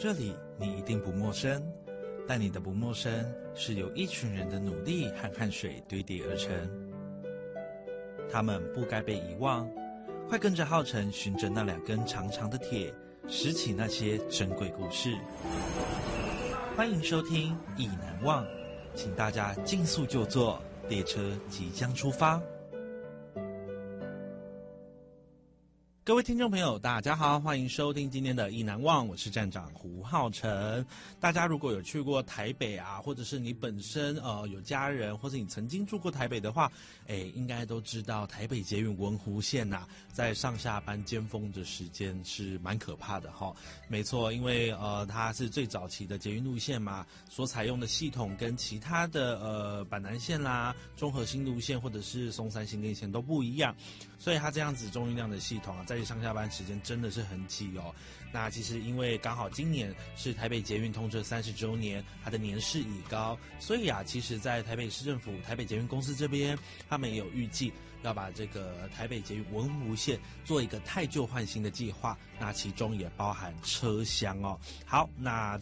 这里你一定不陌生，但你的不陌生是由一群人的努力和汗水堆叠而成。他们不该被遗忘，快跟着浩辰循着那2根长长的铁，拾起那些珍贵故事。欢迎收听《意难忘》，请大家尽速就座，列车即将出发。各位听众朋友大家好，欢迎收听今天的意难忘，我是站长胡浩辰。大家如果有去过台北啊，或者是你本身有家人，或者你曾经住过台北的话，应该都知道台北捷运文湖线啊，在上下班尖峰的时间是蛮可怕的齁。没错，因为它是最早期的捷运路线嘛，所采用的系统跟其他的板南线啦、中和新路线或者是松山新店线都不一样，所以它这样子中运量的系统啊，在上下班时间真的是很挤哦。那其实因为刚好今年是台北捷运通车30周年，它的年事已高，所以啊，其实在台北市政府、台北捷运公司这边，他们也有预计要把这个台北捷运文湖线做一个汰旧换新的计划，那其中也包含车厢哦。好，那